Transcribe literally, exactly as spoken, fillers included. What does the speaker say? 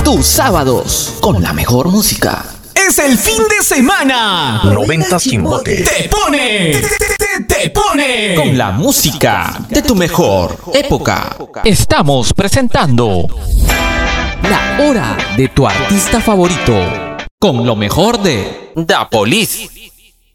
tus sábados con la mejor música. Es el fin de semana. Noventas Quimbote. Te pone, te, te, te pone con la música de tu mejor época. Estamos presentando La hora de tu artista favorito con lo mejor de Da Police.